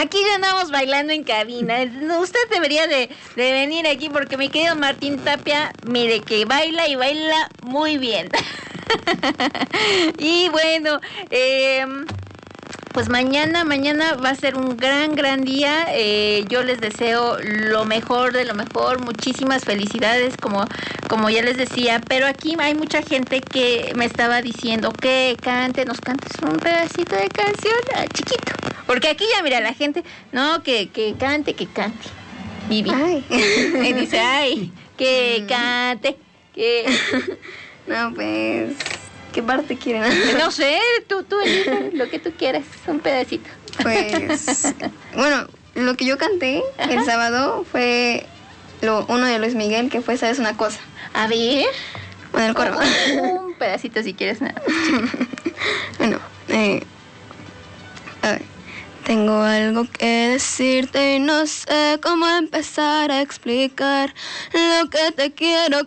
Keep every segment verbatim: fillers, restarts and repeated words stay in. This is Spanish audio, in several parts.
Aquí ya andamos bailando en cabina. Usted debería de, de venir aquí porque mi querido Martín Tapia, mire que baila y baila muy bien. Y bueno, eh, pues mañana, mañana va a ser un gran, gran día. Eh, yo les deseo lo mejor de lo mejor, muchísimas felicidades, como, como ya les decía. Pero aquí hay mucha gente que me estaba diciendo que cante, nos cantes un pedacito de canción, ah, chiquito. Porque aquí ya, mira, la gente, no, que, que cante, que cante. Vivi. Ay. Y dice, ay, que cante, que... No, pues... ¿Qué parte quieren? No sé, tú, tú elige lo que tú quieras, un pedacito. Pues, bueno, lo que yo canté Ajá. el sábado fue lo, uno de Luis Miguel, que fue ¿Sabes una cosa? A ver. Bueno, el coro. Un pedacito si quieres nada. Bueno, eh, a ver. Tengo algo que decirte y no sé cómo empezar a explicar lo que te quiero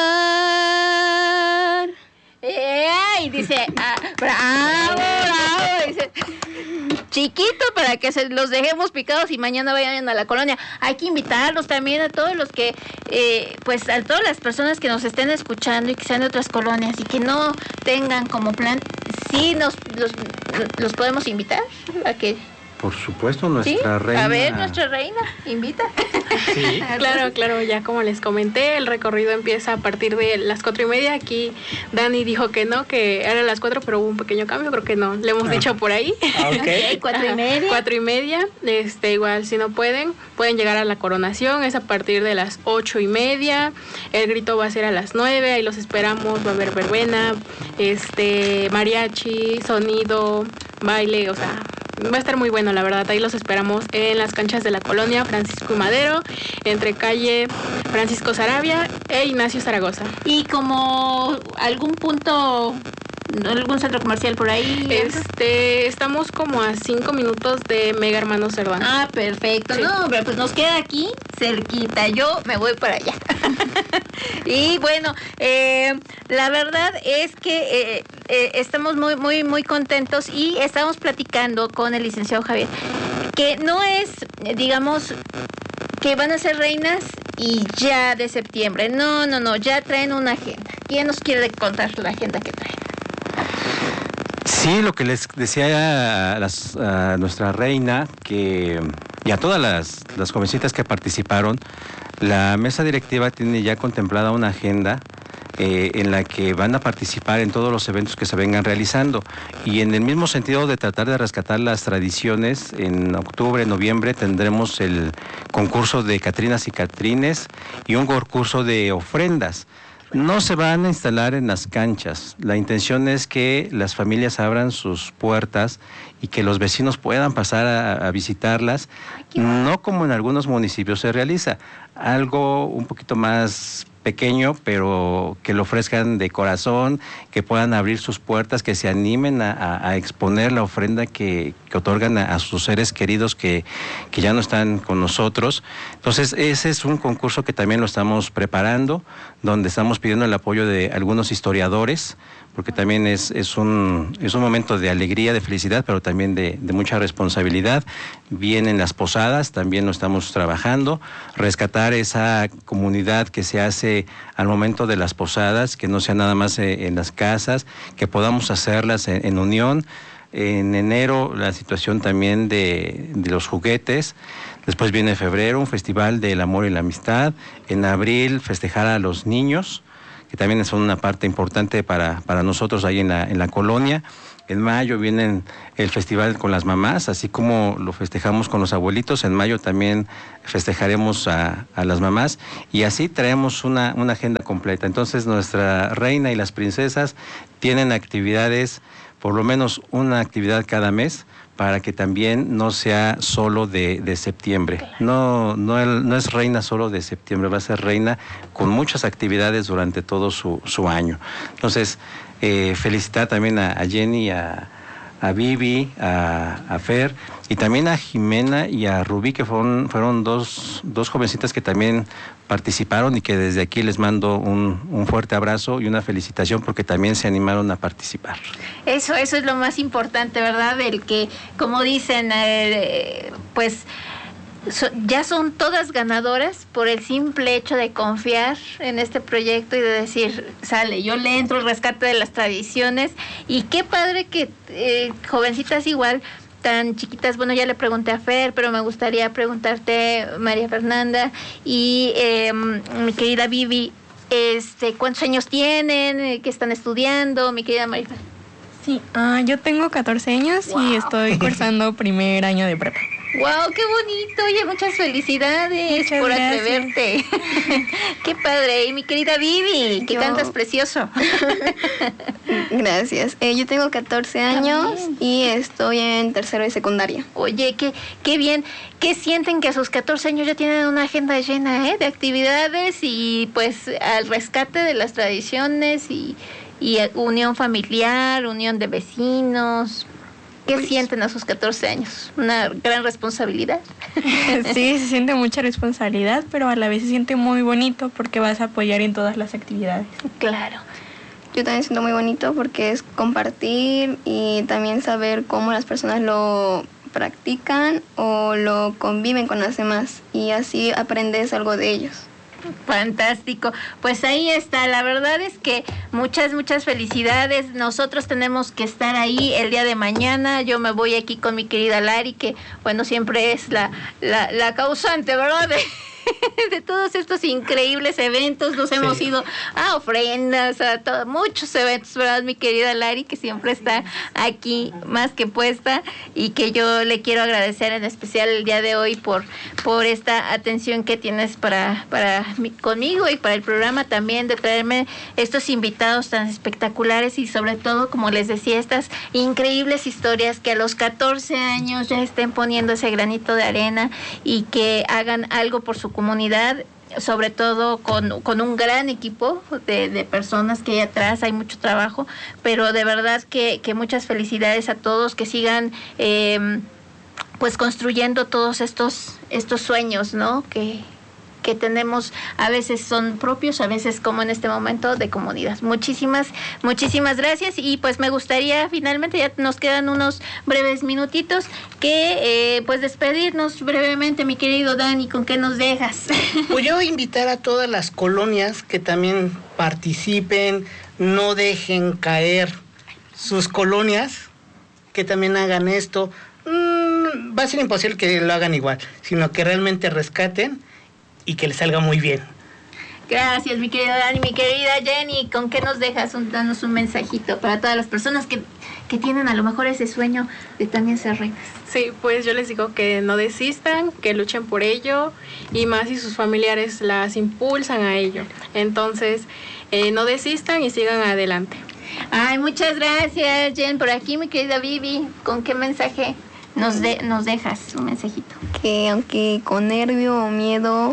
contar. ¡Ey! Dice, ah, bravo, bravo, dice, chiquito para que se los dejemos picados y mañana vayan a la colonia. Hay que invitarlos también a todos los que, eh, pues a todas las personas que nos estén escuchando y que sean de otras colonias y que no tengan como plan, sí nos los, los podemos invitar a que... Por supuesto, nuestra ¿Sí? reina. A ver, nuestra reina, invita. Sí, claro, claro, ya como les comenté, el recorrido empieza a partir de las cuatro y media. Aquí Dani dijo que no, que era las cuatro, pero hubo un pequeño cambio, creo que no, le hemos ah. dicho por ahí. Ah, ok, cuatro y media. Cuatro y media, este, igual si no pueden, pueden llegar a la coronación, es a partir de las ocho y media. El grito va a ser a las nueve, ahí los esperamos, va a haber verbena, este, mariachi, sonido, baile, o sea... Va a estar muy bueno, la verdad. Ahí los esperamos en las canchas de la colonia Francisco y Madero, entre calle Francisco Sarabia e Ignacio Zaragoza. ¿Y como algún punto, algún centro comercial por ahí? Este, estamos como a cinco minutos de Mega Hermano Cerdán. Ah, perfecto. Sí. No, hombre, pues nos queda aquí cerquita. Yo me voy para allá. Y bueno, eh, la verdad es que eh, eh, estamos muy, muy, muy contentos y estamos platicando con el licenciado Javier, que no es, digamos, que van a ser reinas y ya de septiembre. No, no, no, ya traen una agenda. ¿Quién nos quiere contar la agenda que traen? Sí, lo que les decía a, las, a nuestra reina, que y a todas las, las jovencitas que participaron, la mesa directiva tiene ya contemplada una agenda eh, en la que van a participar en todos los eventos que se vengan realizando. Y en el mismo sentido de tratar de rescatar las tradiciones, en octubre, noviembre tendremos el concurso de Catrinas y Catrines y un concurso de ofrendas. No se van a instalar en las canchas. La intención es que las familias abran sus puertas y que los vecinos puedan pasar a, a visitarlas, no como en algunos municipios se realiza, algo un poquito más pequeño, pero que lo ofrezcan de corazón, que puedan abrir sus puertas, que se animen a, a, a exponer la ofrenda que, que otorgan a, a sus seres queridos que, que ya no están con nosotros. Entonces, ese es un concurso que también lo estamos preparando, donde estamos pidiendo el apoyo de algunos historiadores, porque también es, es, un, es un momento de alegría, de felicidad, pero también de, de mucha responsabilidad. Vienen las posadas, también lo estamos trabajando, rescatar esa comunidad que se hace al momento de las posadas, que no sea nada más en las casas, que podamos hacerlas en, en unión. En enero la situación también de, de los juguetes. Después viene febrero, un festival del amor y la amistad. En abril festejar a los niños, que también son una parte importante para, para nosotros ahí en la, en la colonia. En mayo viene el festival con las mamás, así como lo festejamos con los abuelitos, en mayo también festejaremos a, a las mamás y así traemos una, una agenda completa. Entonces nuestra reina y las princesas tienen actividades, por lo menos una actividad cada mes, para que también no sea solo de, de septiembre. No, no, no es reina solo de septiembre, va a ser reina con muchas actividades durante todo su, su año. Entonces, eh, felicitar también a, a Jenny, a, a Vivi, a, a Fer, y también a Jimena y a Rubí, que fueron, fueron dos, dos jovencitas que también participaron y que desde aquí les mando un, un fuerte abrazo y una felicitación porque también se animaron a participar. Eso, eso es lo más importante, ¿verdad? El que, como dicen, eh, pues so, ya son todas ganadoras por el simple hecho de confiar en este proyecto y de decir, sale, yo le entro el rescate de las tradiciones. Y qué padre que eh, jovencitas igual, tan chiquitas, bueno, ya le pregunté a Fer, pero me gustaría preguntarte, María Fernanda, y eh, mi querida Vivi, este, ¿cuántos años tienen? ¿Qué están estudiando? Mi querida María Fernanda. Sí, uh, yo tengo catorce años wow. y estoy cursando primer año de prepa. ¡Wow! ¡Qué bonito! Oye, muchas felicidades muchas por gracias. Atreverte. ¡Qué padre! Y mi querida Vivi, que yo... cantas precioso. Gracias. Eh, yo tengo catorce años También. y estoy en tercero de secundaria. Oye, qué, qué bien. ¿Qué sienten que a sus catorce años ya tienen una agenda llena eh, de actividades y pues al rescate de las tradiciones y, y unión familiar, unión de vecinos? ¿Qué pues, sienten a sus catorce años? ¿Una gran responsabilidad? Sí, se siente mucha responsabilidad, pero a la vez se siente muy bonito porque vas a apoyar en todas las actividades. Claro. Yo también siento muy bonito porque es compartir y también saber cómo las personas lo practican o lo conviven con las demás y así aprendes algo de ellos. Fantástico, pues ahí está, la verdad es que muchas, muchas felicidades, nosotros tenemos que estar ahí el día de mañana, yo me voy aquí con mi querida Lari, que bueno, siempre es la, la, la causante, ¿verdad?, de, de todos estos increíbles eventos, nos sí. hemos ido a ofrendas, a todo, muchos eventos, ¿verdad, mi querida Lari, que siempre está aquí más que puesta y que yo le quiero agradecer en especial el día de hoy por, por esta atención que tienes para, para mi, conmigo y para el programa también, de traerme estos invitados tan espectaculares y sobre todo, como les decía, estas increíbles historias que a los catorce años ya estén poniendo ese granito de arena y que hagan algo por su comunidad, sobre todo con, con un gran equipo de, de personas que hay atrás, hay mucho trabajo, pero de verdad que, que muchas felicidades a todos, que sigan eh, pues construyendo todos estos, estos sueños, ¿no?, que que tenemos, a veces son propios, a veces como en este momento de comunidad. Muchísimas, muchísimas gracias y pues me gustaría finalmente, ya nos quedan unos breves minutitos, que eh, pues despedirnos brevemente, mi querido Dani, ¿con qué nos dejas? Pues yo invitar a todas las colonias que también participen, no dejen caer sus colonias, que también hagan esto. Mm, va a ser imposible que lo hagan igual, sino que realmente rescaten y que le salga muy bien. Gracias, mi querida Dani, mi querida Jenny, ¿con qué nos dejas? Un, danos un mensajito para todas las personas que, que tienen a lo mejor ese sueño de también ser reinas. Sí, pues yo les digo que no desistan, que luchen por ello, y más si sus familiares las impulsan a ello. Entonces, eh, no desistan y sigan adelante. Ay, muchas gracias, Jen. Por aquí, mi querida Vivi, ¿con qué mensaje nos, de, nos dejas? Un mensajito. Que aunque con nervio o miedo,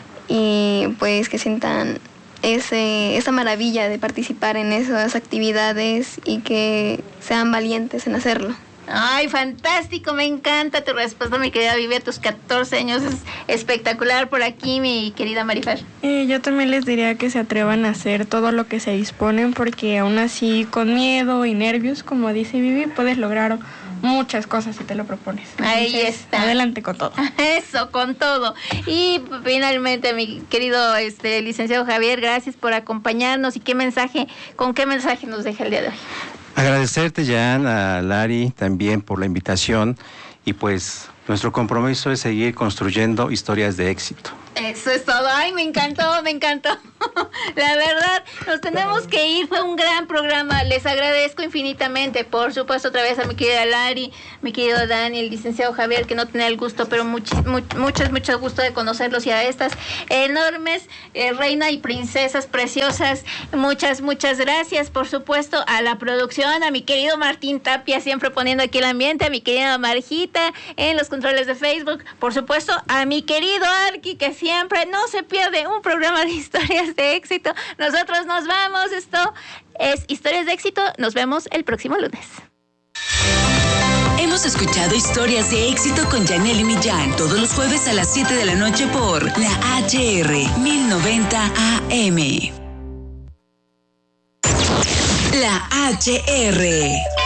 y pues que sientan ese, esa maravilla de participar en esas actividades y que sean valientes en hacerlo. Ay, fantástico, me encanta tu respuesta, mi querida Vivi, a tus catorce años, es espectacular. Por aquí, mi querida Marifer. Eh, yo también les diría que se atrevan a hacer todo lo que se disponen, porque aún así, con miedo y nervios, como dice Vivi, puedes lograr muchas cosas si te lo propones. Ahí Entonces, está. Adelante con todo. Eso, con todo. Y finalmente, mi querido este licenciado Javier, gracias por acompañarnos. ¿Y qué mensaje, con qué mensaje nos deja el día de hoy? Agradecerte, Jan, a Lari también por la invitación y pues nuestro compromiso es seguir construyendo historias de éxito. Eso es todo. Ay, me encantó, me encantó. La verdad, nos tenemos que ir. Fue un gran programa. Les agradezco infinitamente. Por supuesto, otra vez a mi querida Lari, mi querido Dani, el licenciado Javier, que no tenía el gusto, pero mucho, mucho, mucho gusto de conocerlos, y a estas enormes eh, reina y princesas preciosas. Muchas, muchas gracias. Por supuesto, a la producción, a mi querido Martín Tapia, siempre poniendo aquí el ambiente, a mi querida Marjita en los controles de Facebook. Por supuesto, a mi querido Arqui, que siempre no se pierde un programa de historias de éxito. Nosotros nos vamos. Esto es Historias de Éxito. Nos vemos el próximo lunes. Hemos escuchado historias de éxito con Yanely Millán todos los jueves a las siete de la noche por la H R mil noventa A M. La H R.